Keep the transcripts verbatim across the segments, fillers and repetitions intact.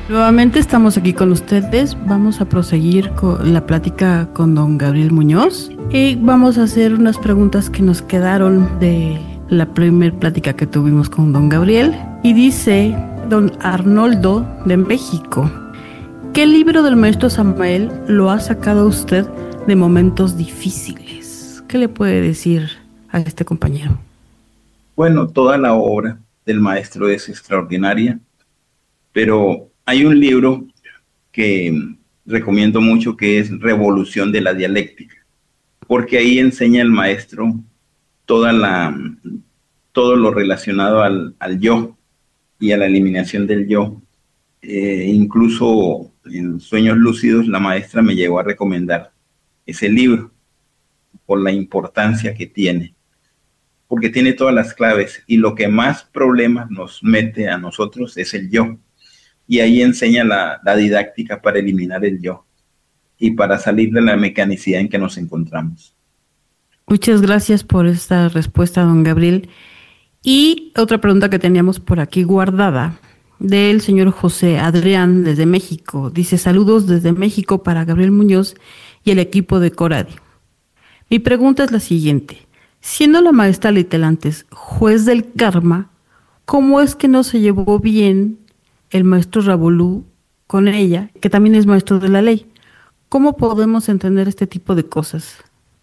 Nuevamente estamos aquí con ustedes. Vamos a proseguir con la plática con don Gabriel Muñoz y vamos a hacer unas preguntas que nos quedaron de la primer plática que tuvimos con don Gabriel. Y dice don Arnoldo de México: ¿qué libro del maestro Samael lo ha sacado usted de momentos difíciles? ¿Qué le puede decir a este compañero? Bueno, toda la obra del maestro es extraordinaria, pero hay un libro que recomiendo mucho que es Revolución de la Dialéctica, porque ahí enseña el maestro toda la, todo lo relacionado al, al yo y a la eliminación del yo. Eh, incluso en Sueños Lúcidos la maestra me llegó a recomendar ese libro por la importancia que tiene, porque tiene todas las claves y lo que más problemas nos mete a nosotros es el yo. Y ahí enseña la, la didáctica para eliminar el yo y para salir de la mecanicidad en que nos encontramos. Muchas gracias por esta respuesta, don Gabriel. Y otra pregunta que teníamos por aquí guardada, del señor José Adrián desde México. Dice: saludos desde México para Gabriel Muñoz y el equipo de Coradi. Mi pregunta es la siguiente: siendo la maestra Litelantes juez del karma, ¿cómo es que no se llevó bien el maestro Ravolú con ella, que también es maestro de la ley? ¿Cómo podemos entender este tipo de cosas?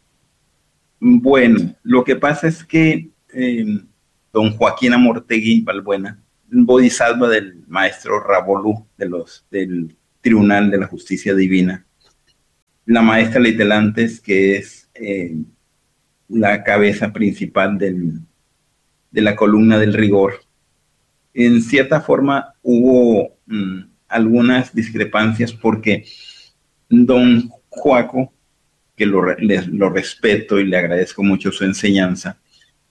Bueno, lo que pasa es que eh, don Joaquín Amortegui Balbuena, un bodhisattva del maestro Ravolú, de los, del Tribunal de la Justicia Divina, la maestra Litelantes, que es eh, la cabeza principal del, de la columna del rigor, en cierta forma hubo mmm, algunas discrepancias porque don Joaco, que lo, le, lo respeto y le agradezco mucho su enseñanza,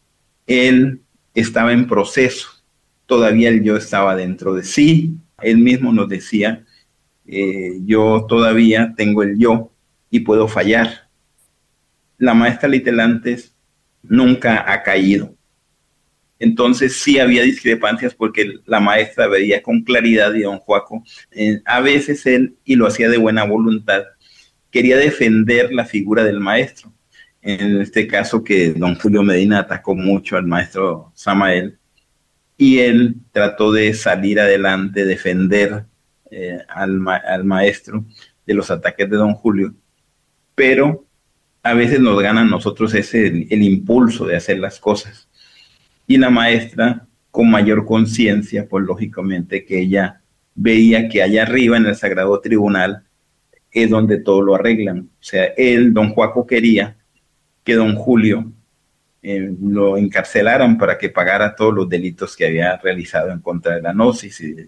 él estaba en proceso, todavía el yo estaba dentro de sí, él mismo nos decía, eh, yo todavía tengo el yo y puedo fallar. La maestra Litelantes nunca ha caído. Entonces sí había discrepancias porque la maestra veía con claridad y don Joaco, eh, a veces él, y lo hacía de buena voluntad, quería defender la figura del maestro. En este caso que don Julio Medina atacó mucho al maestro Samael y él trató de salir adelante, defender eh, al, ma al maestro de los ataques de don Julio, pero a veces nos gana a nosotros ese, el, el impulso de hacer las cosas. Y la maestra, con mayor conciencia, pues lógicamente que ella veía que allá arriba en el Sagrado Tribunal es donde todo lo arreglan. O sea, él, don Joaco, quería que don Julio eh, lo encarcelaran para que pagara todos los delitos que había realizado en contra de la gnosis. Y,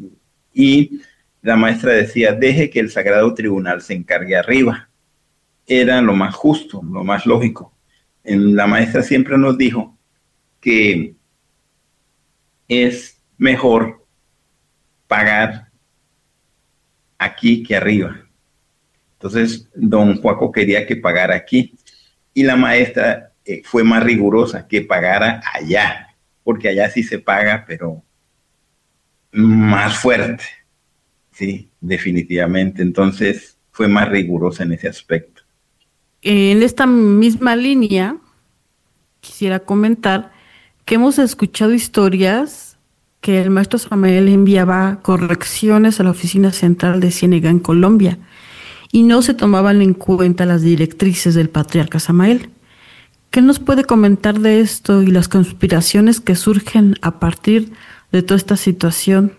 y la maestra decía, deje que el Sagrado Tribunal se encargue arriba. Era lo más justo, lo más lógico. En, la maestra siempre nos dijo que es mejor pagar aquí que arriba. Entonces, don Joaco quería que pagara aquí y la maestra eh, fue más rigurosa, que pagara allá, porque allá sí se paga, pero más fuerte, sí, definitivamente. Entonces, fue más rigurosa en ese aspecto. En esta misma línea, quisiera comentar que hemos escuchado historias que el maestro Samael enviaba correcciones a la oficina central de Ciénega en Colombia y no se tomaban en cuenta las directrices del patriarca Samael. ¿Qué nos puede comentar de esto y las conspiraciones que surgen a partir de toda esta situación?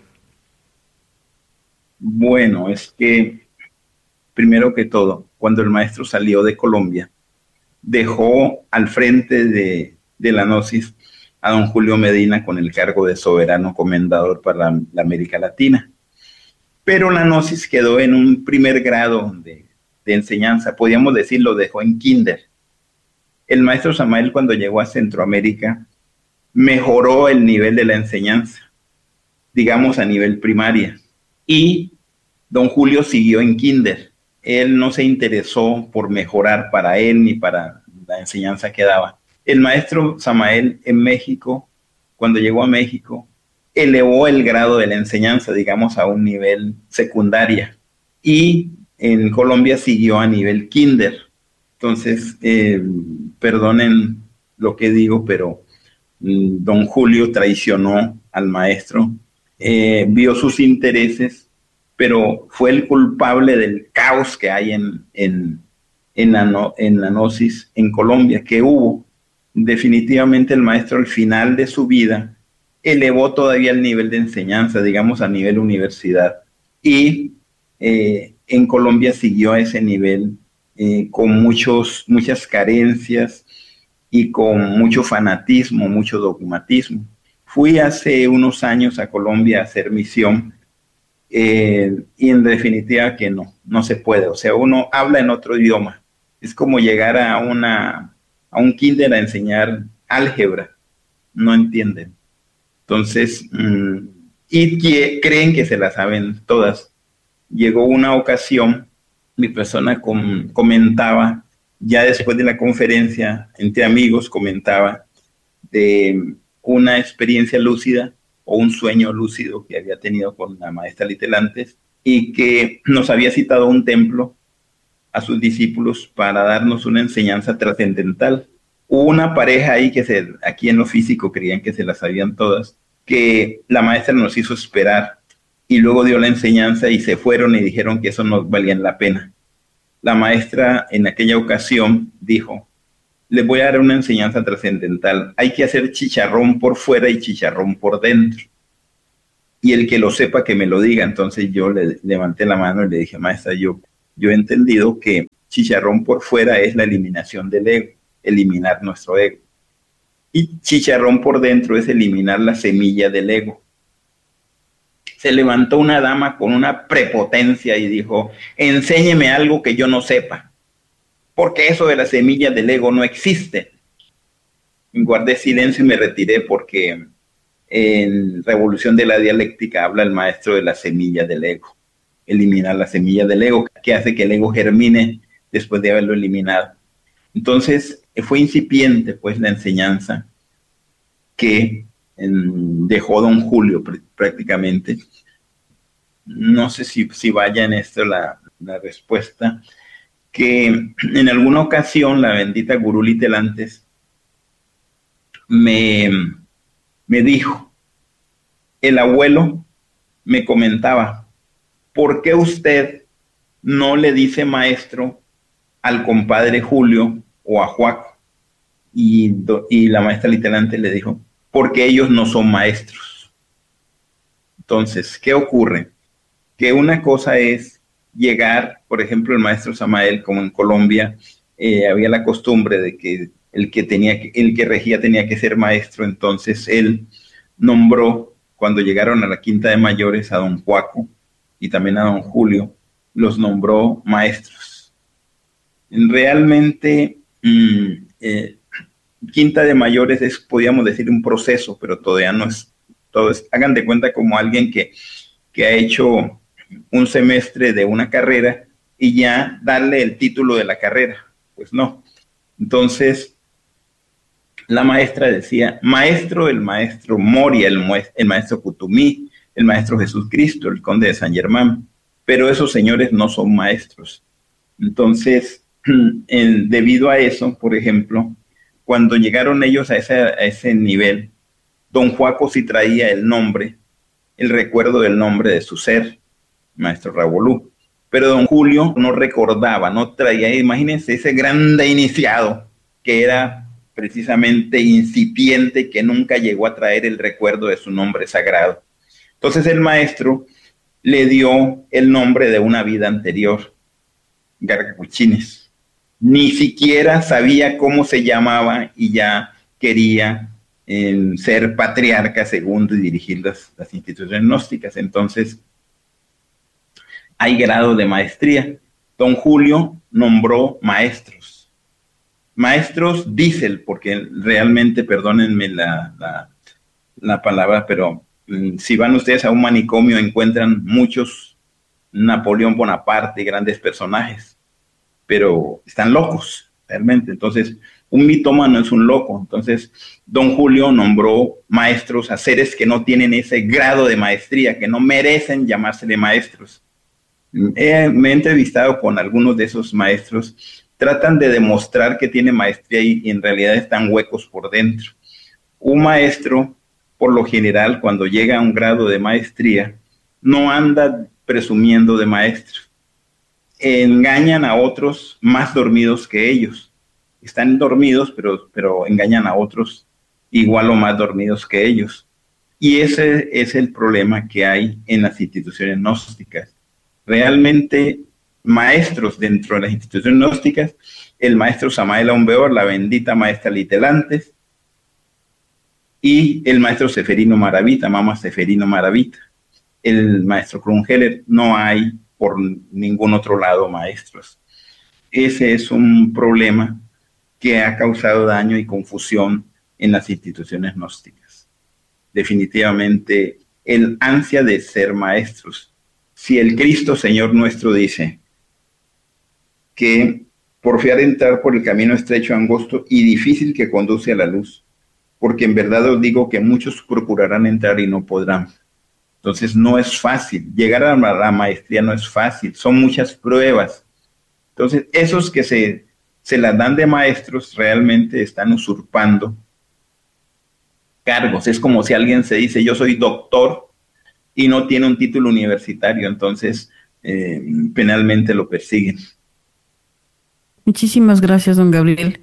Bueno, es que primero que todo, cuando el maestro salió de Colombia, dejó al frente de, de la gnosis a don Julio Medina con el cargo de soberano comendador para la, la América Latina. Pero la gnosis quedó en un primer grado de, de enseñanza, podríamos decir, lo dejó en kinder. El maestro Samael, cuando llegó a Centroamérica, mejoró el nivel de la enseñanza, digamos a nivel primaria, y don Julio siguió en kinder. Él no se interesó por mejorar para él ni para la enseñanza que daba. El maestro Samael en México, cuando llegó a México, elevó el grado de la enseñanza, digamos, a un nivel secundaria. Y en Colombia siguió a nivel kinder. Entonces, eh, perdonen lo que digo, pero mm, don Julio traicionó al maestro, eh, vio sus intereses, pero fue el culpable del caos que hay en, en, en, la, no, en la gnosis en Colombia, que hubo. Definitivamente el maestro al final de su vida elevó todavía el nivel de enseñanza, digamos a nivel universidad, y eh, en Colombia siguió a ese nivel eh, con muchos, muchas carencias y con mucho fanatismo, mucho dogmatismo. Fui hace unos años a Colombia a hacer misión eh, y en definitiva que no, no se puede. O sea, uno habla en otro idioma. Es como llegar a, una, a un kinder a enseñar álgebra. No entienden. Entonces, mmm, y que creen que se la saben todas. Llegó una ocasión, mi persona com comentaba, ya después de la conferencia, entre amigos, comentaba de una experiencia lúcida o un sueño lúcido que había tenido con la maestra Litelantes y que nos había citado a un templo a sus discípulos para darnos una enseñanza trascendental. Hubo una pareja ahí que se, aquí en lo físico creían que se las sabían todas, que la maestra nos hizo esperar y luego dio la enseñanza y se fueron y dijeron que eso no valía la pena. La maestra en aquella ocasión dijo, les voy a dar una enseñanza trascendental, hay que hacer chicharrón por fuera y chicharrón por dentro. Y el que lo sepa que me lo diga. Entonces yo le levanté la mano y le dije, maestra, yo, yo he entendido que chicharrón por fuera es la eliminación del ego, eliminar nuestro ego. Y chicharrón por dentro es eliminar la semilla del ego. Se levantó una dama con una prepotencia y dijo, enséñeme algo que yo no sepa, porque eso de la semilla del ego no existe. Guardé silencio y me retiré porque en Revolución de la Dialéctica habla el maestro de la semilla del ego, eliminar la semilla del ego, que hace que el ego germine después de haberlo eliminado. Entonces fue incipiente pues la enseñanza que en, dejó don Julio pr prácticamente. No sé si, si vaya en esto la, la respuesta, que en alguna ocasión la bendita Gurú Litelantes me, me dijo, el abuelo me comentaba, ¿por qué usted no le dice maestro al compadre Julio o a Juaco? Y, y la maestra Litelantes le dijo, porque ellos no son maestros. Entonces, ¿qué ocurre? Que una cosa es llegar, por ejemplo, el maestro Samael, como en Colombia, eh, había la costumbre de que el que tenía que, el que regía tenía que ser maestro, entonces él nombró, cuando llegaron a la Quinta de Mayores, a don Juaco y también a don Julio, los nombró maestros. Realmente, mmm, eh, Quinta de Mayores es, podríamos decir, un proceso, pero todavía no es, todo es, hagan de cuenta como alguien que, que ha hecho un semestre de una carrera y ya darle el título de la carrera, pues no. Entonces, la maestra decía, maestro, el maestro Moria, el, el maestro Cutumí, el maestro Jesús Cristo, el conde de San Germán, pero esos señores no son maestros. Entonces, en, debido a eso, por ejemplo, cuando llegaron ellos a ese, a ese nivel, don Juaco sí traía el nombre, el recuerdo del nombre de su ser, maestro Rabolú, pero don Julio no recordaba, no traía, imagínense ese grande iniciado que era precisamente incipiente, que nunca llegó a traer el recuerdo de su nombre sagrado. Entonces el maestro le dio el nombre de una vida anterior, Gargacuchines. Ni siquiera sabía cómo se llamaba y ya quería eh, ser patriarca segundo y dirigir las, las instituciones gnósticas. Entonces, hay grado de maestría. Don Julio nombró maestros. Maestros diésel, porque realmente, perdónenme la, la, la palabra, pero mm, si van ustedes a un manicomio encuentran muchos Napoleón Bonaparte, grandes personajes, pero están locos, realmente. Entonces, Un mitómano es un loco. Entonces, don Julio nombró maestros a seres que no tienen ese grado de maestría, que no merecen llamársele maestros. He, me he entrevistado con algunos de esos maestros, tratan de demostrar que tienen maestría y, y en realidad están huecos por dentro. Un maestro, por lo general, cuando llega a un grado de maestría, no anda presumiendo de maestro. Engañan a otros más dormidos que ellos. Están dormidos, pero, pero engañan a otros igual o más dormidos que ellos. Y ese es el problema que hay en las instituciones gnósticas. Realmente, maestros dentro de las instituciones gnósticas, el maestro Samael Aun Weor, la bendita maestra Litelantes, y el maestro Seferino Maravita, Mama Seferino Maravita. El maestro Krumheller, no hay por ningún otro lado maestros. Ese es un problema que ha causado daño y confusión en las instituciones gnósticas. Definitivamente, el ansia de ser maestros. Si el Cristo Señor nuestro dice que porfiar entrar por el camino estrecho, angosto y difícil que conduce a la luz, porque en verdad os digo que muchos procurarán entrar y no podrán. Entonces no es fácil, llegar a la maestría no es fácil, son muchas pruebas. Entonces esos que se, se las dan de maestros realmente están usurpando cargos. Es como si alguien se dice yo soy doctor y no tiene un título universitario, entonces eh, penalmente lo persiguen. Muchísimas gracias, don Gabriel.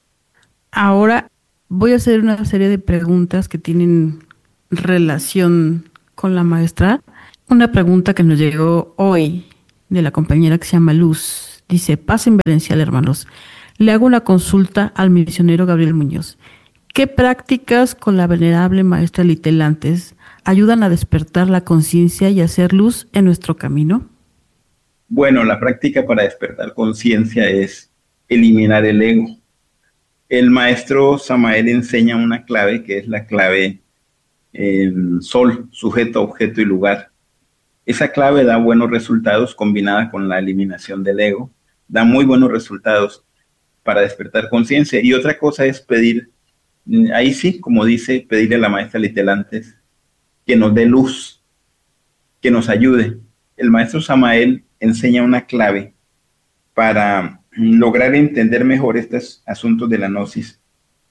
Ahora voy a hacer una serie de preguntas que tienen relación con la maestra. Una pregunta que nos llegó hoy de la compañera que se llama Luz. Dice, paz en Berencial, hermanos. Le hago una consulta al misionero Gabriel Muñoz. ¿Qué prácticas con la venerable maestra Litelantes ayudan a despertar la conciencia y hacer luz en nuestro camino? Bueno, la práctica para despertar conciencia es eliminar el ego. El maestro Samael enseña una clave que es la clave eh, sol, sujeto, objeto y lugar. Esa clave da buenos resultados combinada con la eliminación del ego. Da muy buenos resultados para despertar conciencia. Y otra cosa es pedir, ahí sí, como dice, pedirle a la maestra Litelantes que nos dé luz, que nos ayude. El maestro Samael enseña una clave para lograr entender mejor estos asuntos de la gnosis.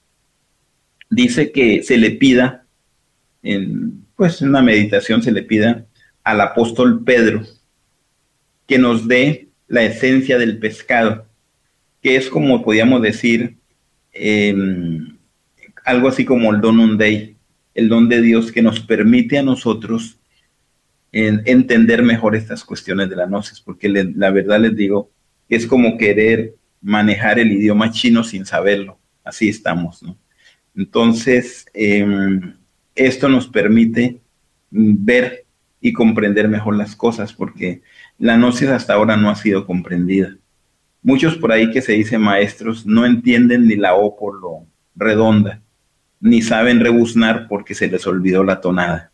Dice que se le pida, en, pues en una meditación se le pida al apóstol Pedro que nos dé la esencia del pescado, que es como podríamos decir, eh, algo así como el donum Dei, el don de Dios que nos permite a nosotros en, entender mejor estas cuestiones de la gnosis, porque le, la verdad les digo, es como querer manejar el idioma chino sin saberlo. Así estamos, ¿no? Entonces, eh, esto nos permite ver y comprender mejor las cosas, porque la gnosis hasta ahora no ha sido comprendida. Muchos por ahí que se dicen maestros no entienden ni la O por lo redonda, ni saben rebuznar porque se les olvidó la tonada.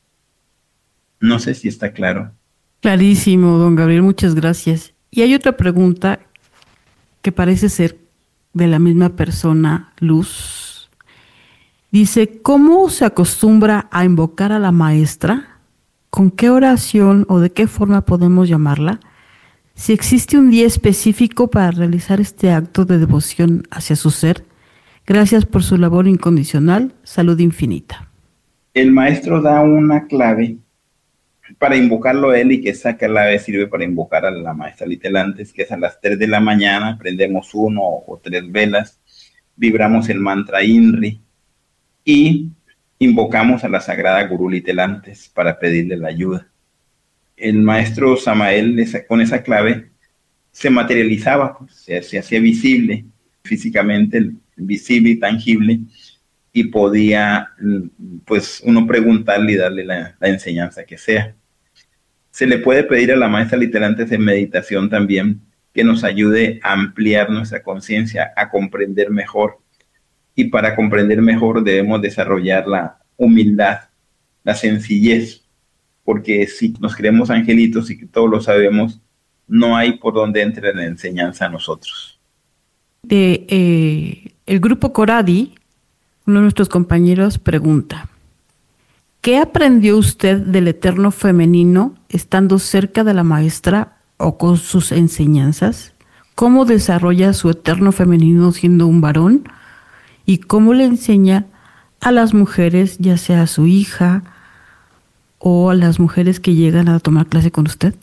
No sé si está claro. Clarísimo, don Gabriel, muchas gracias. Y hay otra pregunta que parece ser de la misma persona, Luz. Dice, ¿cómo se acostumbra a invocar a la maestra? ¿Con qué oración o de qué forma podemos llamarla? Si existe un día específico para realizar este acto de devoción hacia su ser. Gracias por su labor incondicional. Salud infinita. El maestro da una clave para invocarlo a él y que esa clave sirve para invocar a la maestra Litelantes, que es a las tres de la mañana, prendemos uno o tres velas, vibramos el mantra INRI y invocamos a la sagrada Gurú Litelantes para pedirle la ayuda. El maestro Samael con esa clave se materializaba, pues, se, se hacía visible físicamente, visible y tangible, y podía, pues, uno preguntarle y darle la, la enseñanza que sea. Se le puede pedir a la maestra Litelantes en meditación también que nos ayude a ampliar nuestra conciencia, a comprender mejor. Y para comprender mejor debemos desarrollar la humildad, la sencillez, porque si nos creemos angelitos y que todos lo sabemos, no hay por donde entre la enseñanza a nosotros. De, eh, el grupo Coradi, uno de nuestros compañeros, pregunta: ¿qué aprendió usted del eterno femenino estando cerca de la maestra o con sus enseñanzas? ¿Cómo desarrolla su eterno femenino siendo un varón? ¿Y cómo le enseña a las mujeres, ya sea a su hija o a las mujeres que llegan a tomar clase con usted?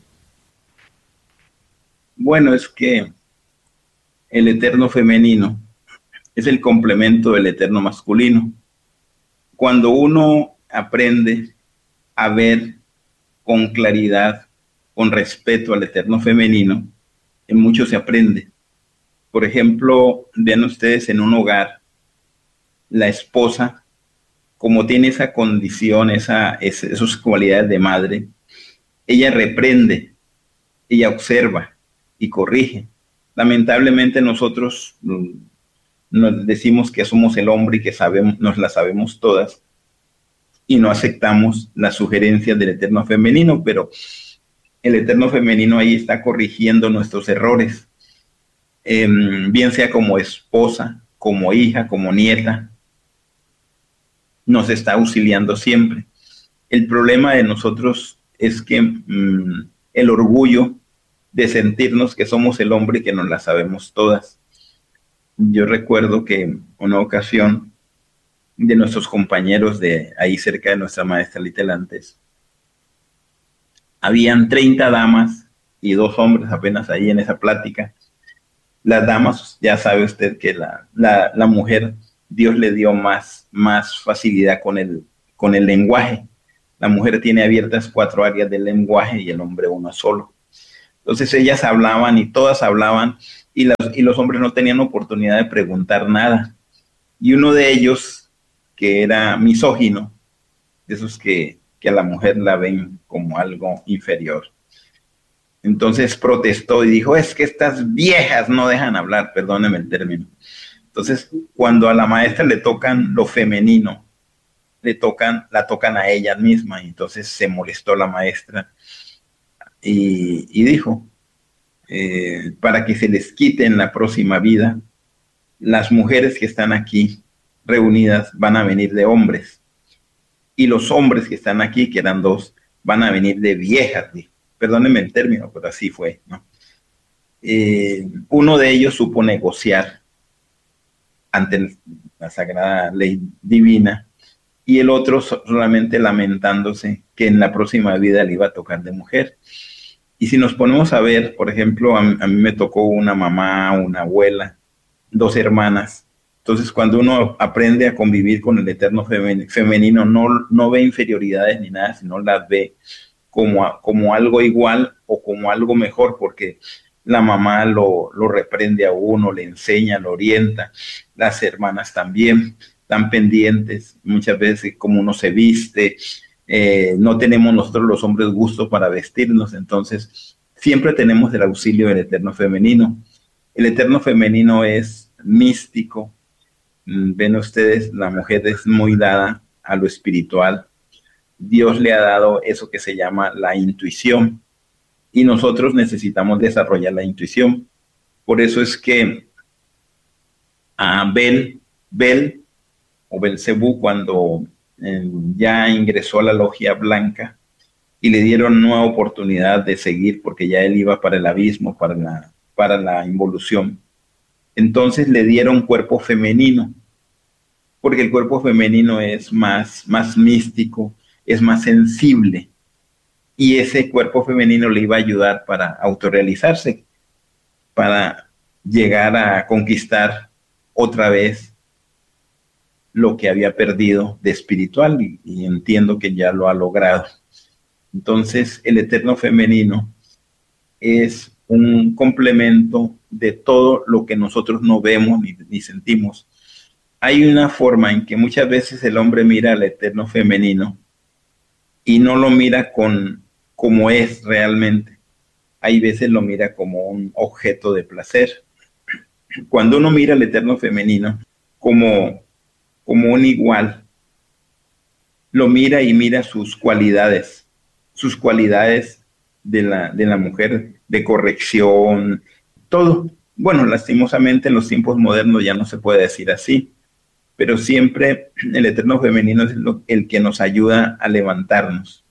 Bueno, es que el eterno femenino es el complemento del eterno masculino. Cuando uno aprende a ver con claridad, con respeto al eterno femenino, en mucho se aprende. Por ejemplo, vean ustedes en un hogar, la esposa, como tiene esa condición, esa, esa, esas cualidades de madre, ella reprende, ella observa y corrige. Lamentablemente nosotros nos decimos que somos el hombre y que sabemos, nos la sabemos todas, y no aceptamos las sugerencias del eterno femenino, pero el eterno femenino ahí está corrigiendo nuestros errores, eh, bien sea como esposa, como hija, como nieta, nos está auxiliando siempre. El problema de nosotros es que mmm, el orgullo de sentirnos que somos el hombre y que nos la sabemos todas. Yo recuerdo que una ocasión de nuestros compañeros de ahí cerca de nuestra maestra Litelantes, habían treinta damas y dos hombres apenas ahí en esa plática. Las damas, ya sabe usted que la, la, la mujer, Dios le dio más, más facilidad con el, con el lenguaje. La mujer tiene abiertas cuatro áreas del lenguaje y el hombre una solo. Entonces ellas hablaban y todas hablaban y, las, y los hombres no tenían oportunidad de preguntar nada. Y uno de ellos, que era misógino, de esos que, que a la mujer la ven como algo inferior, entonces protestó y dijo: es que estas viejas no dejan hablar, perdóneme el término. Entonces, cuando a la maestra le tocan lo femenino, le tocan, la tocan a ella misma, y entonces se molestó la maestra y, y dijo, eh, para que se les quite en la próxima vida, las mujeres que están aquí reunidas van a venir de hombres, y los hombres que están aquí, que eran dos, van a venir de viejas, dijo. Perdónenme el término, pero así fue, ¿no? Eh, uno de ellos supo negociar ante la sagrada ley divina, y el otro solamente lamentándose que en la próxima vida le iba a tocar de mujer. Y si nos ponemos a ver, por ejemplo, a, a mí me tocó una mamá, una abuela, dos hermanas. Entonces, cuando uno aprende a convivir con el eterno femenino, no, no ve inferioridades ni nada, sino las ve como, a, como algo igual o como algo mejor, porque la mamá lo, lo reprende a uno, le enseña, lo orienta. Las hermanas también están pendientes, muchas veces como uno se viste. Eh, no tenemos nosotros los hombres gusto para vestirnos, entonces siempre tenemos el auxilio del eterno femenino. El eterno femenino es místico. Ven ustedes, la mujer es muy dada a lo espiritual. Dios le ha dado eso que se llama la intuición, y nosotros necesitamos desarrollar la intuición. Por eso es que a Bel, Bel o Belcebú, cuando eh, ya ingresó a la logia blanca y le dieron nueva oportunidad de seguir, porque ya él iba para el abismo, para la, para la involución, entonces le dieron cuerpo femenino, porque el cuerpo femenino es más, más místico, es más sensible, y ese cuerpo femenino le iba a ayudar para autorrealizarse, para llegar a conquistar otra vez lo que había perdido de espiritual, y, y entiendo que ya lo ha logrado. Entonces, el eterno femenino es un complemento de todo lo que nosotros no vemos ni, ni sentimos. Hay una forma en que muchas veces el hombre mira al eterno femenino y no lo mira con como es realmente. Hay veces lo mira como un objeto de placer. Cuando uno mira al eterno femenino como, como un igual, lo mira y mira sus cualidades, sus cualidades de la, de la mujer, de corrección, todo. bueno, lastimosamente en los tiempos modernos ya no se puede decir así, pero siempre el eterno femenino es lo, el que nos ayuda a levantarnos,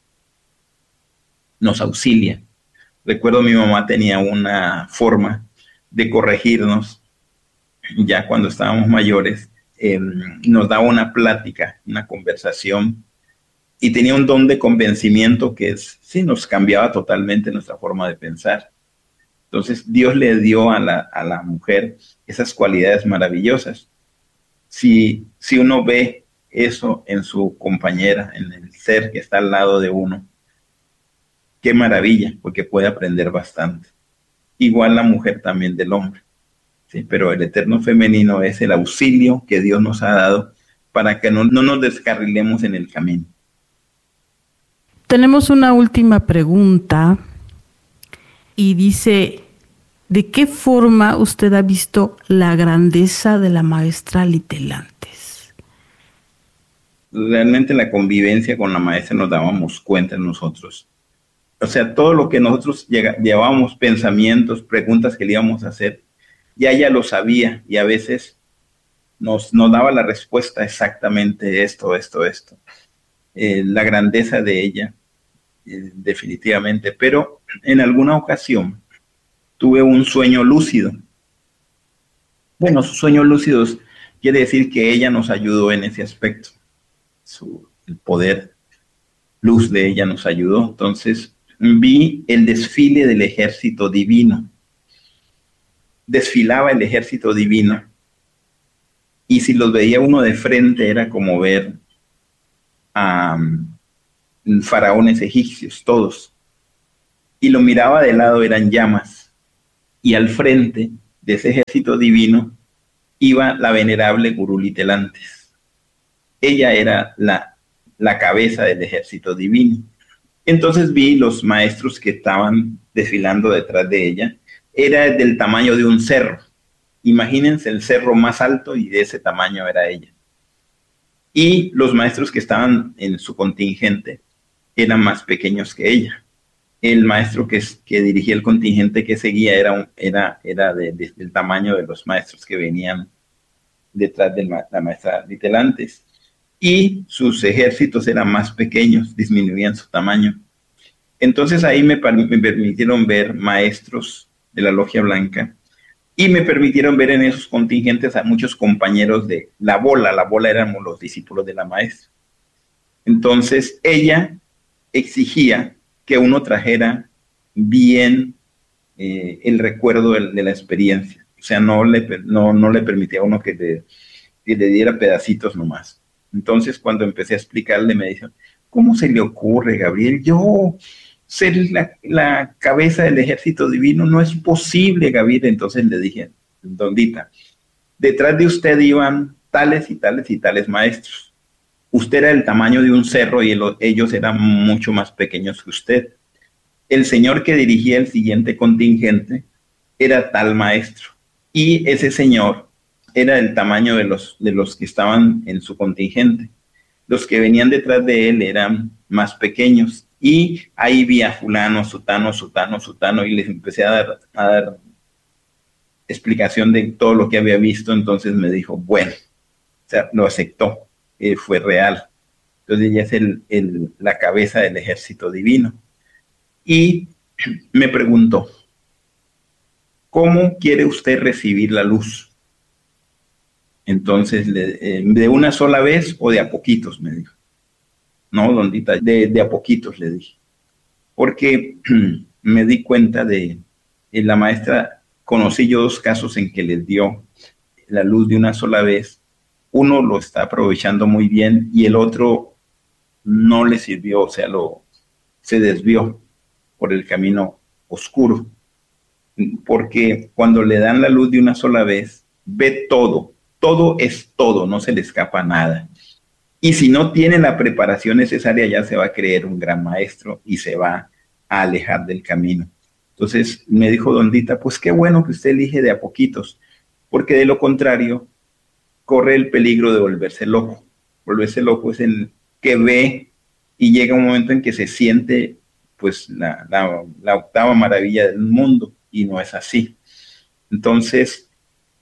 nos auxilia. Recuerdo mi mamá tenía una forma de corregirnos ya cuando estábamos mayores, eh, nos daba una plática, una conversación, y tenía un don de convencimiento que es, sí, nos cambiaba totalmente nuestra forma de pensar. Entonces Dios le dio a la, a la mujer esas cualidades maravillosas. Si, si uno ve eso en su compañera, en el ser que está al lado de uno, qué maravilla, porque puede aprender bastante. Igual la mujer también del hombre. Sí, pero el eterno femenino es el auxilio que Dios nos ha dado para que no, no nos descarrilemos en el camino. Tenemos una última pregunta y dice, ¿de qué forma usted ha visto la grandeza de la maestra Litelantes? Realmente la convivencia con la maestra nos dábamos cuenta nosotros. O sea, todo lo que nosotros llega, llevábamos, pensamientos, preguntas que le íbamos a hacer, ya ella lo sabía y a veces nos, nos daba la respuesta exactamente esto, esto, esto. Eh, la grandeza de ella, eh, definitivamente. Pero en alguna ocasión tuve un sueño lúcido. Bueno, sus sueños lúcidos quiere decir que ella nos ayudó en ese aspecto. Su, el poder, luz de ella nos ayudó. Entonces vi el desfile del ejército divino. Desfilaba el ejército divino y si los veía uno de frente era como ver a um, faraones egipcios, todos. Y lo miraba de lado, eran llamas. Y al frente de ese ejército divino iba la venerable Gurú Litelantes. Ella era la, la cabeza del ejército divino. Entonces vi los maestros que estaban desfilando detrás de ella. Era del tamaño de un cerro. Imagínense el cerro más alto y de ese tamaño era ella. Y los maestros que estaban en su contingente eran más pequeños que ella. El maestro que, que dirigía el contingente que seguía era, un, era, era de, de, del tamaño de los maestros que venían detrás de la, la maestra Litelantes. Y sus ejércitos eran más pequeños, disminuían su tamaño. Entonces ahí me, me permitieron ver maestros de la Logia Blanca y me permitieron ver en esos contingentes a muchos compañeros de la bola. La bola éramos los discípulos de la maestra. Entonces ella exigía que uno trajera bien eh, el recuerdo de, de la experiencia. O sea, no le, no, no le permitía a uno que le, que le diera pedacitos nomás. Entonces cuando empecé a explicarle me dijo, ¿cómo se le ocurre, Gabriel? Yo ser la, la cabeza del ejército divino no es posible, Gabriel. Entonces le dije, Dondita, detrás de usted iban tales y tales y tales maestros. Usted era del tamaño de un cerro y el, ellos eran mucho más pequeños que usted. El señor que dirigía el siguiente contingente era tal maestro y ese señor era del tamaño de los, de los que estaban en su contingente. Los que venían detrás de él eran más pequeños y ahí vi a fulano, sutano, sutano, sutano y les empecé a dar, a dar explicación de todo lo que había visto. Entonces me dijo, bueno, o sea, lo aceptó, eh, fue real. Entonces ella es el, el, la cabeza del ejército divino. Y me preguntó, ¿cómo quiere usted recibir la luz? Entonces, eh, ¿de una sola vez o de a poquitos? Me dijo. No, Dondita, de, de a poquitos, le dije. Porque me di cuenta de, de la maestra, conocí yo dos casos en que les dio la luz de una sola vez. Uno lo está aprovechando muy bien y el otro no le sirvió, o sea, lo, se desvió por el camino oscuro. Porque cuando le dan la luz de una sola vez, ve todo. Todo es todo, no se le escapa nada. Y si no tiene la preparación necesaria, ya se va a creer un gran maestro y se va a alejar del camino. Entonces me dijo Dondita, pues qué bueno que usted elige de a poquitos, porque de lo contrario, corre el peligro de volverse loco. Volverse loco es el que ve y llega un momento en que se siente pues la, la, la octava maravilla del mundo y no es así. Entonces,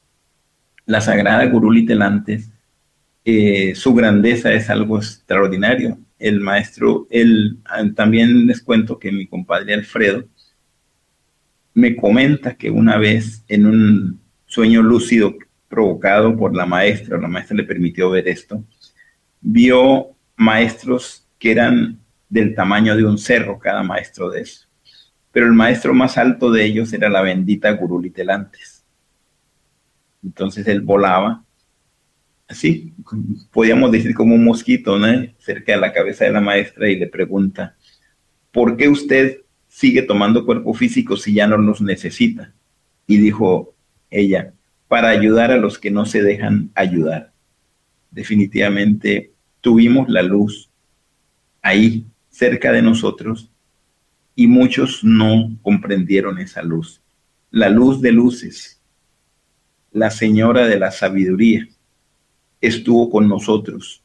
la Sagrada Gurú Telantes, eh, su grandeza es algo extraordinario. El maestro, él, también les cuento que mi compadre Alfredo me comenta que una vez en un sueño lúcido provocado por la maestra, la maestra le permitió ver esto, vio maestros que eran del tamaño de un cerro, cada maestro de eso. Pero el maestro más alto de ellos era la bendita Gurú Telantes. Entonces él volaba, así, podíamos decir como un mosquito, ¿no?, cerca de la cabeza de la maestra, y le pregunta, ¿por qué usted sigue tomando cuerpo físico si ya no los necesita? Y dijo ella, para ayudar a los que no se dejan ayudar. Definitivamente tuvimos la luz ahí, cerca de nosotros, y muchos no comprendieron esa luz. La luz de luces, la señora de la sabiduría, estuvo con nosotros,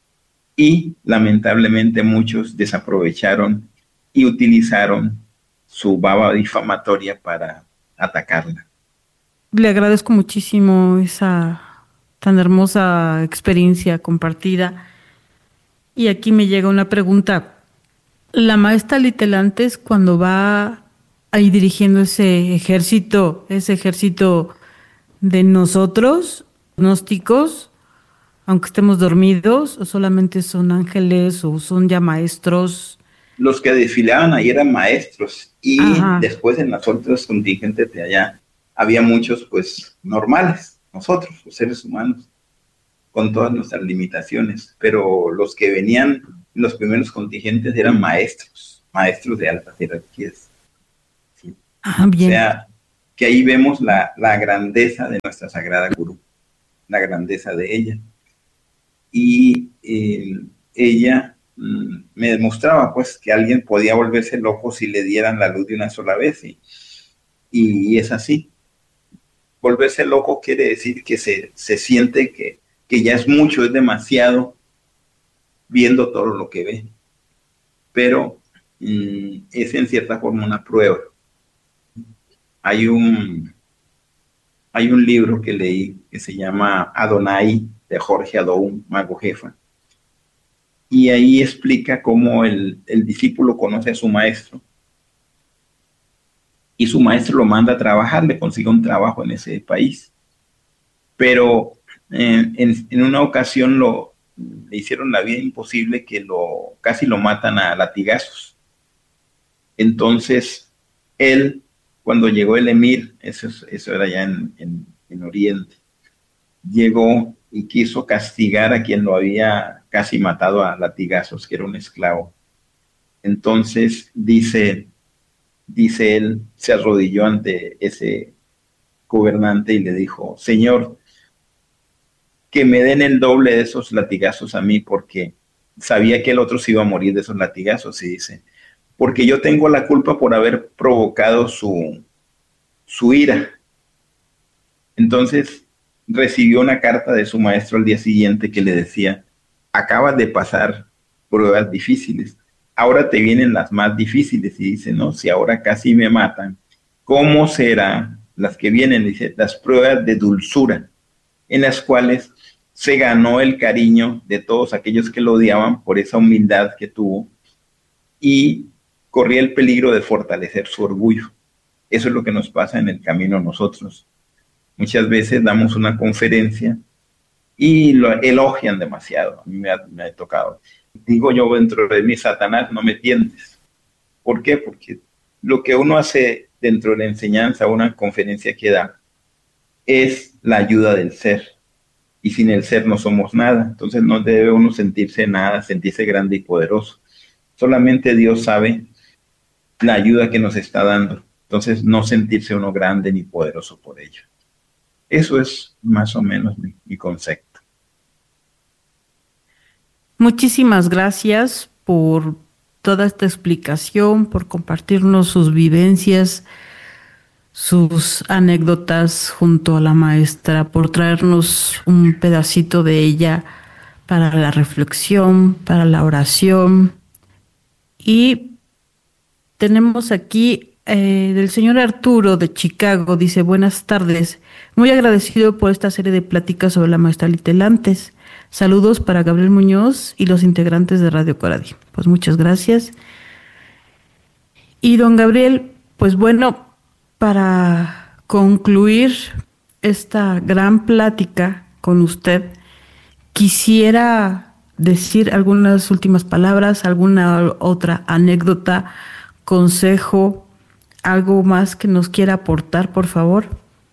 y lamentablemente muchos desaprovecharon y utilizaron su baba difamatoria para atacarla. Le agradezco muchísimo esa tan hermosa experiencia compartida. Y aquí me llega una pregunta. La maestra Litelantes, cuando va ahí dirigiendo ese ejército, ese ejército de nosotros, gnósticos, aunque estemos dormidos, o solamente son ángeles o son ya maestros. Los que desfilaban ahí eran maestros, y Ajá. después en las otras contingentes de allá había muchos pues normales, nosotros, los seres humanos, con todas nuestras limitaciones, pero los que venían, los primeros contingentes eran maestros, maestros de altas jerarquías. ¿Sí? Ah, bien. O sea, que ahí vemos la, la grandeza de nuestra Sagrada Gurú, la grandeza de ella. Y eh, ella mmm, me demostraba pues que alguien podía volverse loco si le dieran la luz de una sola vez, y, y es así. Volverse loco quiere decir que se, se siente que, que ya es mucho, es demasiado, viendo todo lo que ve. Pero mmm, es en cierta forma una prueba. Hay un, hay un libro que leí que se llama Adonai, de Jorge Adou, mago jefa. Y ahí explica cómo el, el discípulo conoce a su maestro, y su maestro lo manda a trabajar, le consigue un trabajo en ese país. Pero eh, en, en una ocasión lo, le hicieron la vida imposible, que lo, casi lo matan a latigazos. Entonces, él, cuando llegó el emir, eso, eso era ya en, en, en Oriente, llegó y quiso castigar a quien lo había casi matado a latigazos, que era un esclavo. Entonces, dice... Dice él, se arrodilló ante ese gobernante y le dijo, Señor, que me den el doble de esos latigazos a mí, porque sabía que el otro se iba a morir de esos latigazos. Y dice, porque yo tengo la culpa por haber provocado su, su ira. Entonces recibió una carta de su maestro al día siguiente que le decía, acabas de pasar pruebas difíciles, ahora te vienen las más difíciles. Y dice, no, si ahora casi me matan, ¿cómo serán las que vienen? Dice, las pruebas de dulzura, en las cuales se ganó el cariño de todos aquellos que lo odiaban por esa humildad que tuvo, y corría el peligro de fortalecer su orgullo. Eso es lo que nos pasa en el camino a nosotros. Muchas veces damos una conferencia y lo elogian demasiado. A mí me ha, me ha tocado. Digo yo dentro de mí, Satanás, no me tientes. ¿Por qué? Porque lo que uno hace dentro de la enseñanza, una conferencia que da, es la ayuda del ser. Y sin el ser no somos nada. Entonces no debe uno sentirse nada, sentirse grande y poderoso. Solamente Dios sabe la ayuda que nos está dando. Entonces no sentirse uno grande ni poderoso por ello. Eso es más o menos mi, mi concepto. Muchísimas gracias por toda esta explicación, por compartirnos sus vivencias, sus anécdotas junto a la maestra, por traernos un pedacito de ella para la reflexión, para la oración. Y tenemos aquí eh, del señor Arturo de Chicago. Dice, buenas tardes. Muy agradecido por esta serie de pláticas sobre la maestra Litelantes. Saludos para Gabriel Muñoz y los integrantes de Radio Coradi. Pues muchas gracias. Y don Gabriel, pues bueno, para concluir esta gran plática con usted, quisiera decir algunas últimas palabras, alguna otra anécdota, consejo, algo más que nos quiera aportar, por favor.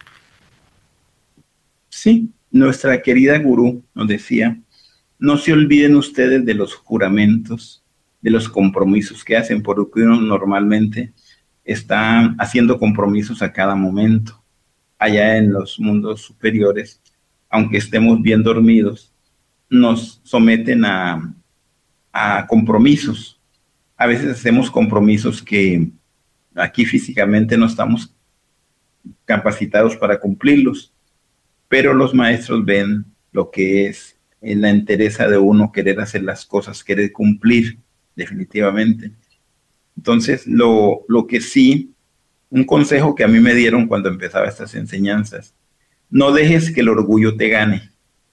Sí, nuestra querida gurú nos decía, no se olviden ustedes de los juramentos, de los compromisos que hacen, porque uno normalmente está haciendo compromisos a cada momento. Allá en los mundos superiores, aunque estemos bien dormidos, nos someten a, a compromisos. A veces hacemos compromisos que aquí físicamente no estamos capacitados para cumplirlos, pero los maestros ven lo que es en la entereza de uno querer hacer las cosas, querer cumplir definitivamente. Entonces, lo, lo que sí, un consejo que a mí me dieron cuando empezaba estas enseñanzas, no dejes que el orgullo te gane.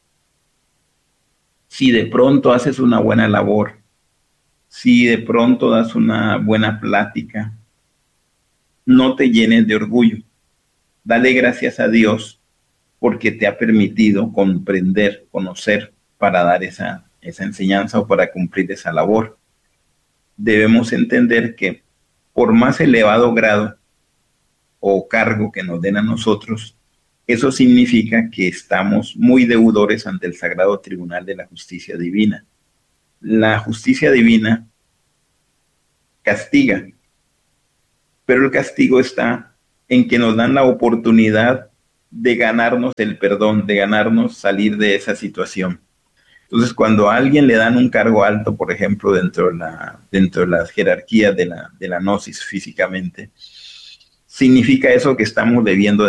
Si de pronto haces una buena labor, si de pronto das una buena plática, no te llenes de orgullo. Dale gracias a Dios porque te ha permitido comprender, conocer para dar esa, esa enseñanza o para cumplir esa labor. Debemos entender que por más elevado grado o cargo que nos den a nosotros, eso significa que estamos muy deudores ante el Sagrado Tribunal de la Justicia Divina. La justicia divina castiga, pero el castigo está en que nos dan la oportunidad de ganarnos el perdón, de ganarnos salir de esa situación. Entonces, cuando a alguien le dan un cargo alto, por ejemplo, dentro de, la, dentro de las jerarquías de la, de la gnosis físicamente, significa eso que estamos debiendo